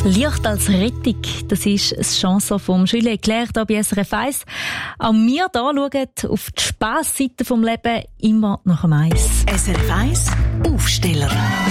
Licht als Rettung, das ist eine Chanson vom Julien Eclair hier bei SRF 1. Auch wir hier schauen auf die Spassseite des Lebens immer nach dem Eis. SRF 1 Aufsteller.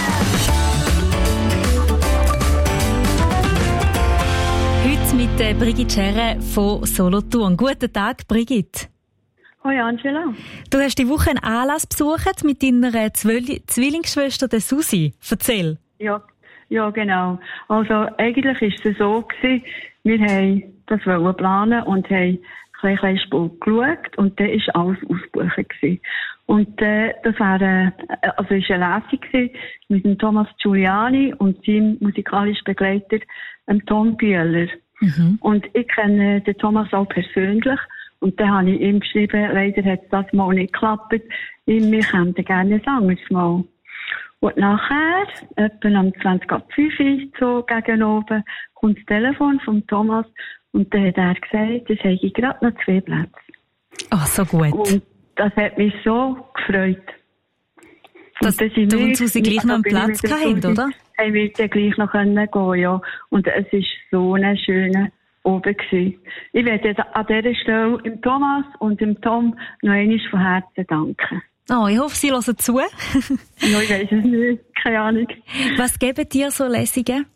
Heute mit Brigitte Scherre von Solothurn. Guten Tag, Brigitte. Hoi Angela. Du hast die Woche einen Anlass besucht mit deiner Zwillingsschwester, der Susi. Erzähl. Ja, genau. Also, eigentlich ist es so gewesen, wir haben das planen und haben ein kleines Spiel geschaut und dann ist alles ausgebucht gewesen. Und, das war, ist eine Lesung gewesen mit dem Thomas Giuliani und seinem musikalischen Begleiter, Tom Bühler. Mhm. Und ich kenne den Thomas auch persönlich. Und dann habe ich ihm geschrieben, leider hat es das mal nicht geklappt. Wir kämen gerne ein anderes Mal. Und nachher, etwa am 20.05 so gegen oben, kommt das Telefon von Thomas und dann hat er gesagt, es hätte gerade noch 2 Plätze. Ach, so gut. Und das hat mich so gefreut. Dass du und Susi gleich noch einen Platz gehabt, oder? Haben wir dann gleich noch gehen, ja. Und es war so ein schöner oben gewesen. Ich werde an dieser Stelle dem Thomas und dem Tom noch einmal von Herzen danken. Oh, ich hoffe, Sie hören zu. Ja, ich weiss es nicht. Keine Ahnung. Was geben dir so Lesungen?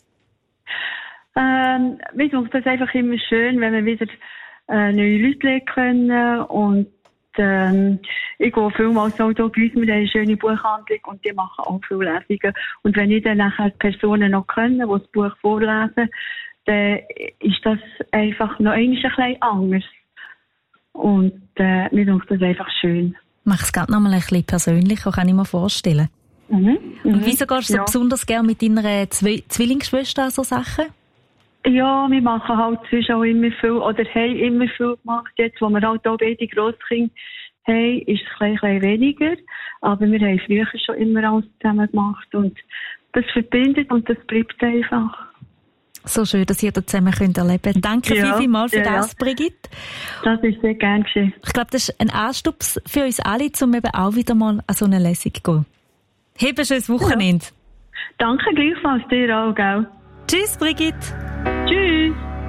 Mir finde das einfach immer schön, wenn wir wieder neue Leute lernen können. Und ich gehe vielmals auch hier bei uns, wir haben eine schöne Buchhandlung und die machen auch viele Lesungen. Und wenn ich dann nachher die Personen noch können, die das Buch vorlesen, dann ist das einfach noch ein bisschen anders. Und mir finde das einfach schön. Mach es gerade noch mal ein bisschen persönlicher, kann ich mir vorstellen. Und wieso gehst du so besonders gerne mit deiner Zwillingsschwester an so Sachen? Ja, wir machen halt zwischen auch immer viel, oder haben immer viel gemacht. Jetzt, wo wir halt auch beide Grosskinder haben, ist es ein bisschen weniger. Aber wir haben früher schon immer alles zusammen gemacht. Und das verbindet und das bleibt einfach. So schön, dass ihr das zusammen erleben könnt. Danke vielmals für das, Brigitte. Das ist sehr gern geschehen. Ich glaube, das ist ein Anstups für uns alle, um eben auch wieder mal an so eine Lesung zu gehen. Hab ein schönes Wochenende. Ja. Danke gleichfalls dir auch, gell? Tschüss, Brigitte. Tschüss.